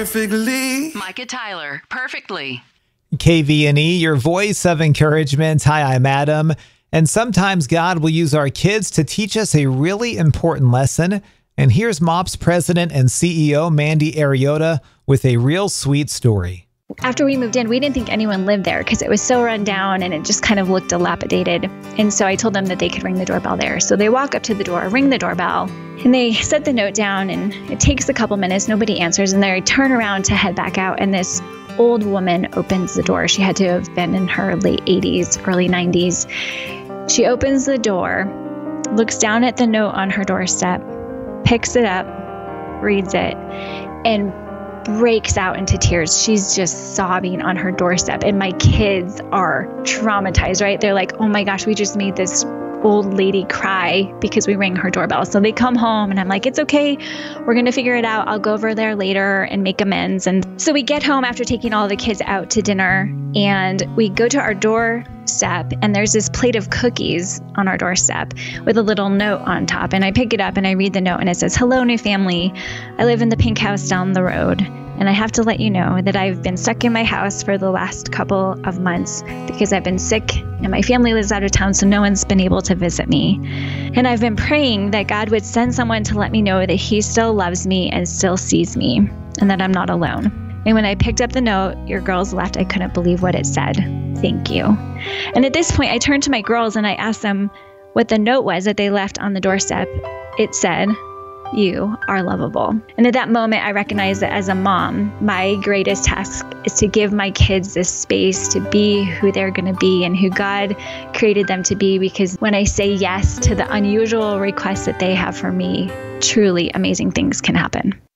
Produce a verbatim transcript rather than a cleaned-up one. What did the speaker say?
perfectly. Micah Tyler, perfectly. K V N E, your voice of encouragement. Hi, I'm Adam. And sometimes God will use our kids to teach us a really important lesson. And here's MOPS President and C E O Mandy Arriota with a real sweet story. After we moved in, we didn't think anyone lived there because it was so run down and it just kind of looked dilapidated. And so I told them that they could ring the doorbell there. So they walk up to the door, ring the doorbell, and they set the note down, and it takes a couple minutes. Nobody answers. And they turn around to head back out. And this old woman opens the door. She had to have been in her late eighties, early nineties. She opens the door, looks down at the note on her doorstep, picks it up, reads it, and breaks out into tears. She's just sobbing on her doorstep. And my kids are traumatized, right? They're like, oh my gosh, we just made this old lady cry because we rang her doorbell. So they come home and I'm like, it's okay. We're going to figure it out. I'll go over there later and make amends. And so we get home after taking all the kids out to dinner, and we go to our doorstep, and there's this plate of cookies on our doorstep with a little note on top. And I pick it up and I read the note, and it says, hello, new family. I live in the pink house down the road. And I have to let you know that I've been stuck in my house for the last couple of months because I've been sick and my family lives out of town, so no one's been able to visit me. And I've been praying that God would send someone to let me know that he still loves me and still sees me and that I'm not alone. And when I picked up the note, your girls left. I couldn't believe what it said. Thank you. And at this point, I turned to my girls and I asked them what the note was that they left on the doorstep. It said, you are lovable. And at that moment, I recognized that as a mom, my greatest task is to give my kids this space to be who they're going to be and who God created them to be. Because when I say yes to the unusual requests that they have for me, truly amazing things can happen.